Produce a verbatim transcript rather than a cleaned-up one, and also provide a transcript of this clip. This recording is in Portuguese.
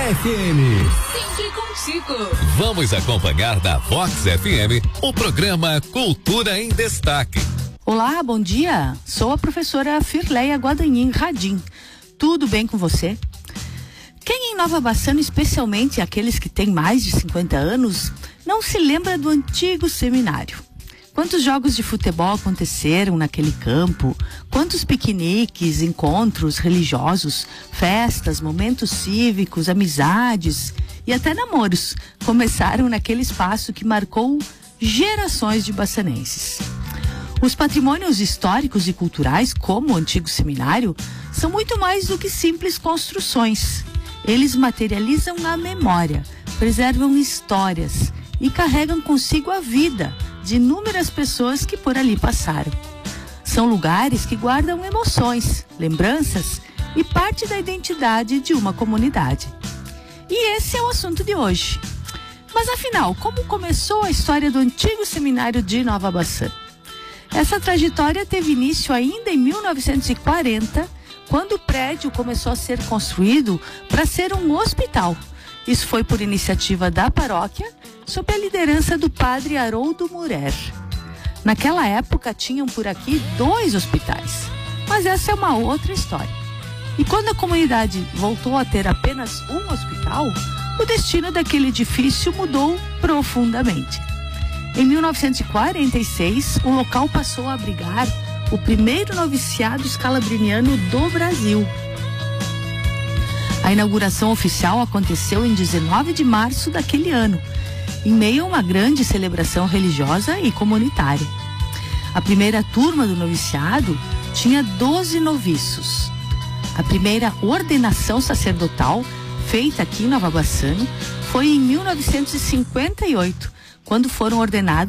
F M. Sempre contigo. Vamos acompanhar da Vox F M o programa Cultura em Destaque. Olá, bom dia. Sou a professora Firleia Guadagnino Radim. Tudo bem com você? Quem em Nova Bassano, especialmente aqueles que têm mais de cinquenta anos, não se lembra do antigo seminário? Quantos jogos de futebol aconteceram naquele campo? Quantos piqueniques, encontros religiosos, festas, momentos cívicos, amizades e até namoros começaram naquele espaço que marcou gerações de bassanenses. Os patrimônios históricos e culturais, como o antigo seminário, são muito mais do que simples construções. Eles materializam a memória, preservam histórias e carregam consigo a vida de inúmeras pessoas que por ali passaram. São lugares que guardam emoções, lembranças e parte da identidade de uma comunidade. E esse é o assunto de hoje. Mas afinal, como começou a história do antigo seminário de Nova Bassano? Essa trajetória teve início ainda em mil novecentos e quarenta, quando o prédio começou a ser construído para ser um hospital. Isso foi por iniciativa da paróquia, sob a liderança do padre Haroldo Murer. Naquela época tinham por aqui dois hospitais, mas essa é uma outra história. E quando a comunidade voltou a ter apenas um hospital, o destino daquele edifício mudou profundamente. Em mil novecentos e quarenta e seis, o local passou a abrigar o primeiro noviciado escalabriniano do Brasil. A inauguração oficial aconteceu em dezenove de março daquele ano, em meio a uma grande celebração religiosa e comunitária. A primeira turma do noviciado tinha doze noviços. A primeira ordenação sacerdotal, feita aqui em Nova Bassano, foi em mil novecentos e cinquenta e oito, quando foram ordenados